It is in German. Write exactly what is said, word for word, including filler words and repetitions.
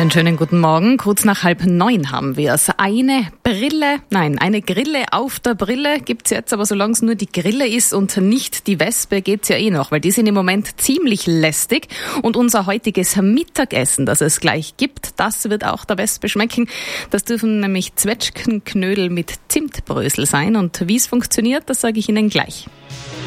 Einen schönen guten Morgen. Kurz nach halb neun haben wir es. Eine Brille, nein, eine Grille auf der Brille gibt's jetzt, aber solange es nur die Grille ist und nicht die Wespe, geht's ja eh noch, weil die sind im Moment ziemlich lästig. Und unser heutiges Mittagessen, das es gleich gibt, das wird auch der Wespe schmecken. Das dürfen nämlich Zwetschgenknödel mit Zimtbrösel sein. Und wie es funktioniert, das sage ich Ihnen gleich.